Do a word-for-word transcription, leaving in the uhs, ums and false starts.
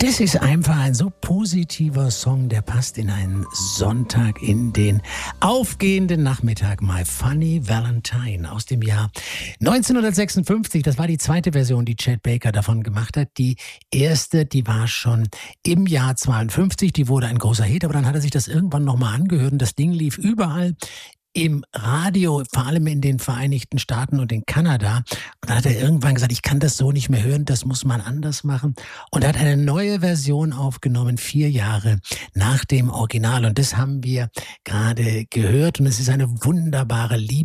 Das ist einfach ein so positiver Song, der passt in einen Sonntag, in den aufgehenden Nachmittag. My Funny Valentine aus dem Jahr neunzehnhundertsechsundfünfzig. Das war die zweite Version, die Chet Baker davon gemacht hat. Die erste, die war schon im Jahr zweiundfünfzig. Die wurde ein großer Hit, aber dann hat er sich das irgendwann nochmal angehört und das Ding lief überall im Radio, vor allem in den Vereinigten Staaten und in Kanada. Und dann hat er irgendwann gesagt, ich kann das so nicht mehr hören, das muss man anders machen. Und er hat eine neue Version aufgenommen, vier Jahre nach dem Original. Und das haben wir gerade gehört. Und es ist eine wunderbare Liebe.